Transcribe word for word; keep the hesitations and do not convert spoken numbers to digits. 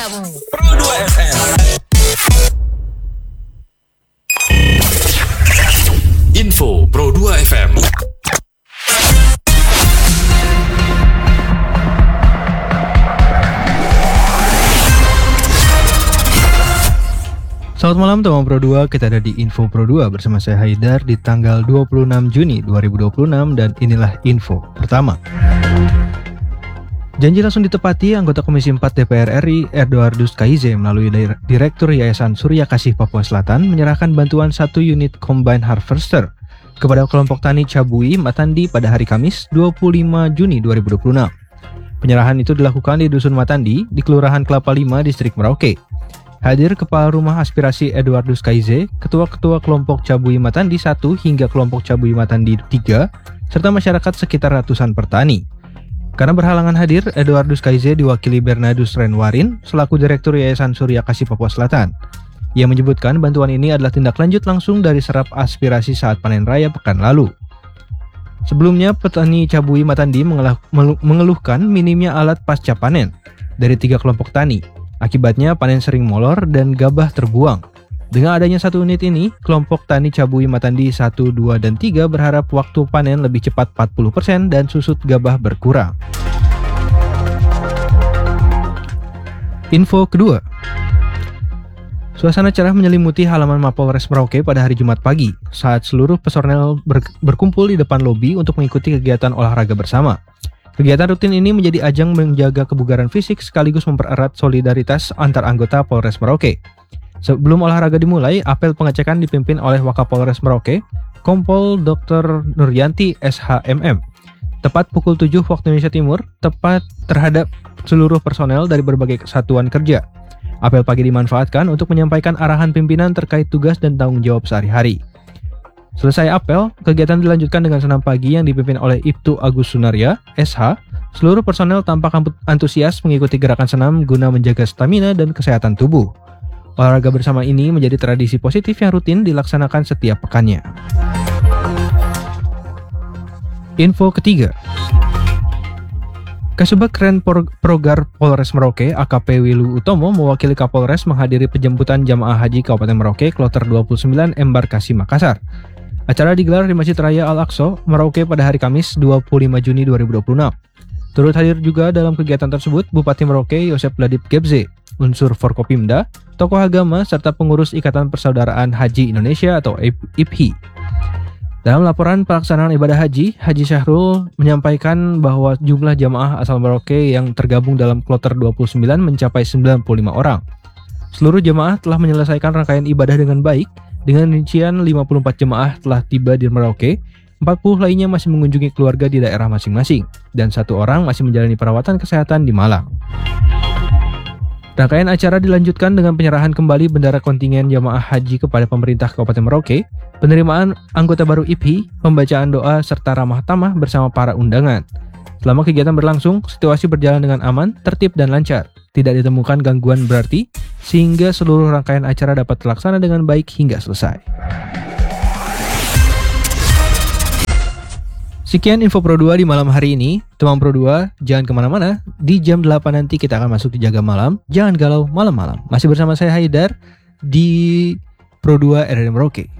Pro dua F M. Info Pro dua F M. Selamat malam teman Pro dua, kita ada di Info Pro dua bersama saya Haidar di tanggal dua puluh enam Juni dua ribu dua puluh enam dan inilah info pertama. Janji langsung ditepati, anggota Komisi empat D P R R I Edwardus Kaize melalui Direktur Yayasan Surya Kasih Papua Selatan menyerahkan bantuan satu unit Combine Harvester kepada kelompok tani Cabui Matandi pada hari Kamis dua puluh lima Juni dua ribu dua puluh enam. Penyerahan itu dilakukan di Dusun Matandi di Kelurahan Kelapa lima, Distrik Merauke. Hadir Kepala Rumah Aspirasi Edwardus Kaize, Ketua-Ketua Kelompok Cabui Matandi satu hingga Kelompok Cabui Matandi tiga, serta masyarakat sekitar ratusan petani. Karena berhalangan hadir, Edwardus Kaize diwakili Bernardus Renwarin selaku Direktur Yayasan Surya Kasih Papua Selatan. Ia menyebutkan bantuan ini adalah tindak lanjut langsung dari serap aspirasi saat panen raya pekan lalu. Sebelumnya, petani Cabui Matandi mengeluh, mengeluhkan minimnya alat pasca panen dari tiga kelompok tani. Akibatnya panen sering molor dan gabah terbuang. Dengan adanya satu unit ini, kelompok tani Cabui Matandi satu, dua, dan tiga berharap waktu panen lebih cepat empat puluh persen dan susut gabah berkurang. Info kedua. Suasana cerah menyelimuti halaman Mapolres Merauke pada hari Jumat pagi saat seluruh personel ber- berkumpul di depan lobi untuk mengikuti kegiatan olahraga bersama. Kegiatan rutin ini menjadi ajang menjaga kebugaran fisik sekaligus mempererat solidaritas antar anggota Polres Merauke. Sebelum olahraga dimulai, apel pengecekan dipimpin oleh Wakapolres Merauke, Kompol Doktor Nuryanti S H M M. Tepat pukul tujuh waktu Indonesia Timur, tepat terhadap seluruh personel dari berbagai satuan kerja. Apel pagi dimanfaatkan untuk menyampaikan arahan pimpinan terkait tugas dan tanggung jawab sehari-hari. Selesai apel, kegiatan dilanjutkan dengan senam pagi yang dipimpin oleh Ibtu Agus Sunarya, S H. Seluruh personel tampak antusias mengikuti gerakan senam guna menjaga stamina dan kesehatan tubuh. Olahraga bersama ini menjadi tradisi positif yang rutin dilaksanakan setiap pekannya. Info ketiga. Kasubag Kren Progar Polres Merauke A K P Wilu Utomo mewakili Kapolres menghadiri penjemputan jamaah haji Kabupaten Merauke Kloter dua puluh sembilan Embarkasi Makassar. Acara digelar di Masjid Raya Al-Aqsa, Merauke pada hari Kamis dua puluh lima Juni dua ribu dua puluh enam. Turut hadir juga dalam kegiatan tersebut Bupati Merauke Yosep Ladip Gebze, unsur Forkopimda, tokoh agama, serta pengurus Ikatan Persaudaraan Haji Indonesia atau I P H I. Dalam laporan pelaksanaan ibadah haji, Haji Syahrul menyampaikan bahwa jumlah jamaah asal Merauke yang tergabung dalam Kloter dua puluh sembilan mencapai sembilan puluh lima orang. Seluruh jamaah telah menyelesaikan rangkaian ibadah dengan baik. Dengan rincian lima puluh empat jemaah telah tiba di Merauke, empat puluh lainnya masih mengunjungi keluarga di daerah masing-masing, dan satu orang masih menjalani perawatan kesehatan di Malang. Rangkaian acara dilanjutkan dengan penyerahan kembali bendera kontingen jamaah haji kepada pemerintah Kabupaten Merauke, penerimaan anggota baru I P H I, pembacaan doa, serta ramah tamah bersama para undangan. Selama kegiatan berlangsung, situasi berjalan dengan aman, tertib, dan lancar. Tidak ditemukan gangguan berarti, sehingga seluruh rangkaian acara dapat terlaksana dengan baik hingga selesai. Sekian Info Pro dua di malam hari ini. Teman Pro dua, jangan kemana-mana. Di jam delapan nanti kita akan masuk di Jaga Malam. Jangan galau malam-malam. Masih bersama saya Haidar di Pro dua R R I Merauke.